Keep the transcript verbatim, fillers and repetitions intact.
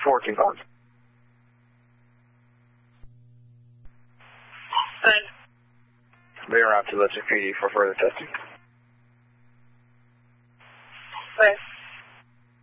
fourteen pounds. Thanks. Be around to Lipstick P D for further testing.